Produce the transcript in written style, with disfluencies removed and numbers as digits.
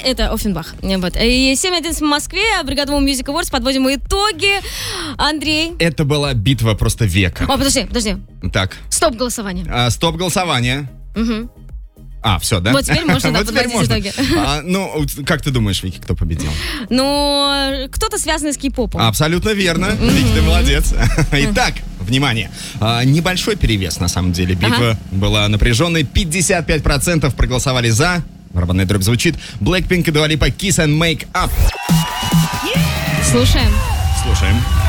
это Оффенбах. Вот. И 7:11 в Москве, Бригада Music Awards, подводим итоги. Андрей. Это была битва просто века. О, подожди. Так. Стоп голосование. Стоп голосование. Угу. Все, да? Вот теперь можно Вот теперь подводить итоги. Как ты думаешь, Вики, кто победил? Ну, кто-то связанный с кей-попом. Абсолютно верно. Вики, ты молодец. Итак, внимание. Небольшой перевес, на самом деле. Битва была напряженной. 55% проголосовали за. Барабанная дробь звучит. Blackpink и Dua Lipa Kiss and Make Up. Слушаем.